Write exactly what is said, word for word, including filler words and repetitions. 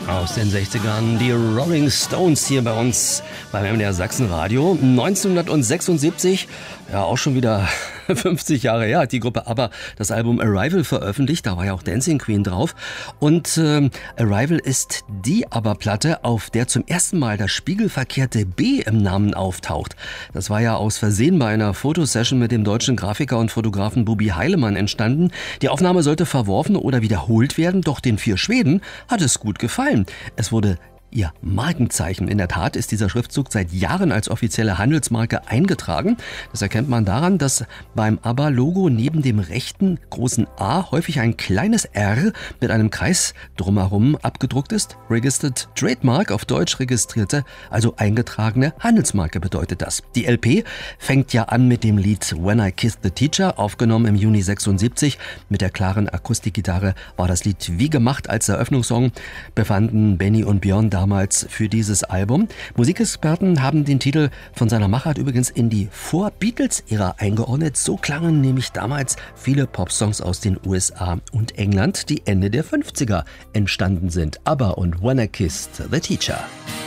Aus den sechzigern, die Rolling Stones hier bei uns beim M D R Sachsen-Radio. neunzehnhundertsechsundsiebzig, ja auch schon wieder fünfzig Jahre her, hat die Gruppe ABBA das Album Arrival veröffentlicht. Da war ja auch Dancing Queen drauf. Und ähm, Arrival ist die ABBA-Platte, auf der zum ersten Mal das spiegelverkehrte B im Namen auftaucht. Das war ja aus Versehen bei einer Fotosession mit dem deutschen Grafiker und Fotografen Bubi Heilemann entstanden. Die Aufnahme sollte verworfen oder wiederholt werden, doch den vier Schweden hat es gut gefallen. Es wurde ihr Markenzeichen. In der Tat ist dieser Schriftzug seit Jahren als offizielle Handelsmarke eingetragen. Das erkennt man daran, dass beim ABBA-Logo neben dem rechten großen A häufig ein kleines R mit einem Kreis drumherum abgedruckt ist. Registered Trademark, auf Deutsch registrierte, also eingetragene Handelsmarke bedeutet das. Die L P fängt ja an mit dem Lied When I Kissed the Teacher, aufgenommen im Juni sechsundsiebzig. Mit der klaren Akustikgitarre war das Lied wie gemacht. Als Eröffnungssong befanden Benny und Björn damals für dieses Album. Musikexperten haben den Titel von seiner Machart übrigens in die Vor-Beatles-Ära eingeordnet. So klangen nämlich damals viele Popsongs aus den U S A und England, die Ende der fünfziger entstanden sind. ABBA und When I Kissed the Teacher.